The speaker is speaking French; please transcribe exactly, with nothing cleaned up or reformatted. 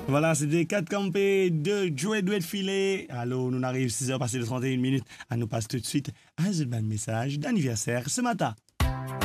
Voilà, c'était quatre campés de Joey Douet Filet. Alors, nous arrivons six heures passées de trente et une minutes. À nous passe tout de suite un seul message d'anniversaire ce matin.